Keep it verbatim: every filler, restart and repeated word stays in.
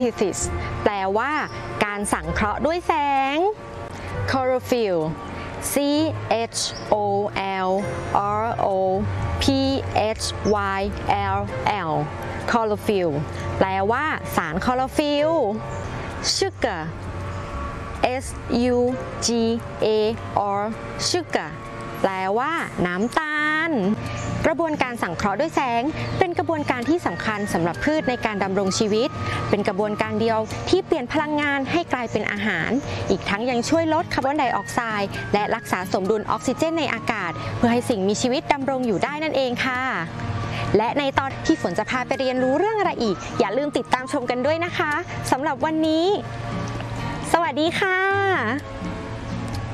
photosynthesis แปลว่าการสังเคราะห์ด้วยแสง chlorophyll C H O L R O P H Y L L chlorophyll แปลว่าสารคลอโรฟิล sugar S U G A R sugar แปลว่าน้ำตาลกระบวนการสังเคราะห์ด้วยแสงเป็นกระบวนการที่สำคัญสำหรับพืชในการดำรงชีวิตเป็นกระบวนการเดียวที่เปลี่ยนพลังงานให้กลายเป็นอาหารอีกทั้งยังช่วยลดคาร์บอนไดออกไซด์และรักษาสมดุลออกซิเจนในอากาศเพื่อให้สิ่งมีชีวิตดำรงอยู่ได้นั่นเองค่ะและในตอนที่ฝนจะพาไปเรียนรู้เรื่องอะไรอีกอย่าลืมติดตามชมกันด้วยนะคะสำหรับวันนี้สวัสดีค่ะ